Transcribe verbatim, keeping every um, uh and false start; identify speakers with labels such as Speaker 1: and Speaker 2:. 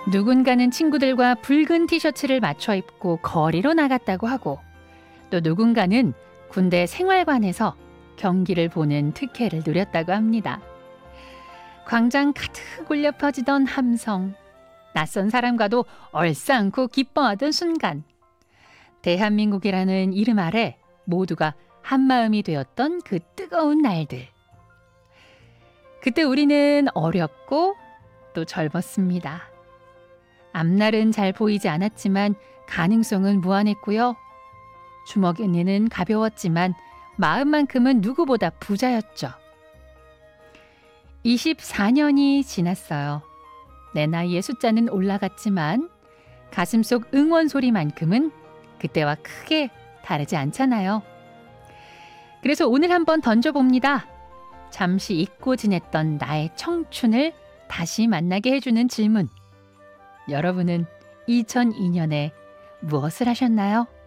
Speaker 1: 누군가는 친구들과 붉은 티셔츠를 맞춰 입고 거리로 나갔다고 하고, 또 누군가는 군대 생활관에서 경기를 보는 특혜를 누렸다고 합니다. 광장 가득 울려 퍼지던 함성, 낯선 사람과도 얼싸안고 기뻐하던 순간, 대한민국이라는 이름 아래 모두가 한마음이 되었던 그 뜨거운 날들. 그때 우리는 어렵고 또 젊었습니다. 앞날은 잘 보이지 않았지만 가능성은 무한했고요. 주먹 은혜는 가벼웠지만 마음만큼은 누구보다 부자였죠. 이십사 년이 지났어요. 내 나이의 숫자는 올라갔지만 가슴속 응원 소리만큼은 그때와 크게 다르지 않잖아요. 그래서 오늘 한번 던져봅니다. 잠시 잊고 지냈던 나의 청춘을 다시 만나게 해주는 질문. 여러분은 이천이 년에 무엇을 하셨나요?